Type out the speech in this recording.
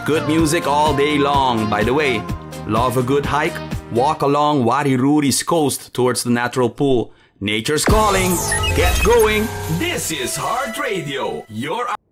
good music all day long. By the way, love a good hike? Walk along Wariruri's coast towards the natural pool. Nature's calling. Get going. This is Heart Radio. Your